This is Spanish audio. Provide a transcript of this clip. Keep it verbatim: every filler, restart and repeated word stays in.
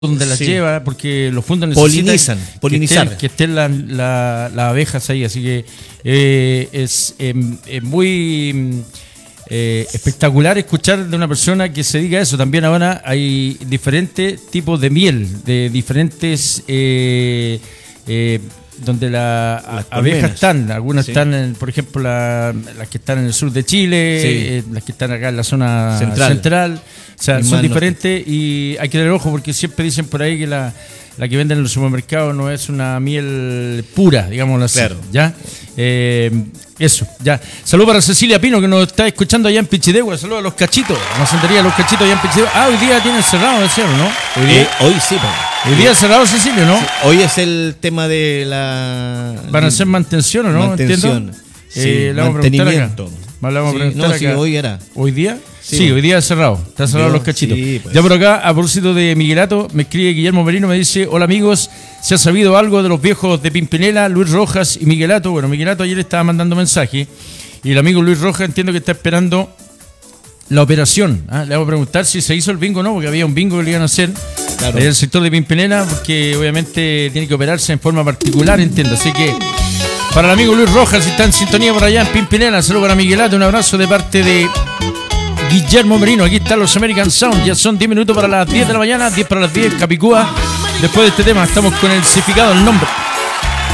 donde las sí. lleva, porque los fondos necesitan polinizan, polinizar. que estén, que estén las la, la abejas ahí, así que eh, es, eh, es muy eh, espectacular escuchar de una persona que se diga eso. También ahora hay diferentes tipos de miel, de diferentes eh, eh, donde las la abejas están, algunas sí. están, en, por ejemplo, la, las que están en el sur de Chile, sí. eh, las que están acá en la zona central, central o sea, y son diferentes no. Y hay que tener ojo porque siempre dicen por ahí que la, la que venden en los supermercados no es una miel pura, digámoslo así, claro. ¿Ya? Eh, eso, ya. Saludos para Cecilia Pino que nos está escuchando allá en Pichidegua. Saludos a los cachitos, a la sendería de los cachitos allá en Pichidegua. Ah, hoy día tienen cerrado, ¿decían, no? Hoy, día, eh, hoy sí, pues. Hoy día cerrado, Cecilio, ¿no? Sí, hoy es el tema de la... ¿Van a hacer mantención o no? Mantención. Sí, eh, le mantenimiento. Vamos a preguntar sí, no, acá. sí, hoy era. ¿Hoy día? Sí, sí hoy día es cerrado. Está cerrado Yo, los cachitos. Sí, pues. Ya por acá, a propósito de Miguelato, me escribe Guillermo Merino, me dice: hola amigos, ¿se ha sabido algo de los viejos de Pimpinela, Luis Rojas y Miguelato? Bueno, Miguelato ayer estaba mandando mensaje y el amigo Luis Rojas entiendo que está esperando la operación. ¿Ah? Le vamos a preguntar si se hizo el bingo o no, porque había un bingo que le iban a hacer claro. en el sector de Pimpinela, porque obviamente tiene que operarse en forma particular, entiendo. Así que para el amigo Luis Rojas, si está en sintonía por allá en Pimpinela, saludo para Miguelato, un abrazo de parte de Guillermo Merino. Aquí están los American Sound, ya son diez minutos para las diez de la mañana, diez para las diez, Capicúa. Después de este tema estamos con el significado del nombre.